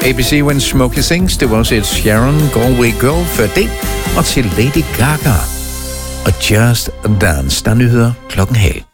ABC When Smokey Sings, det var også et Sharon, Galway Girl før det, og til Lady Gaga og Just Dance, der nyheder klokken halv.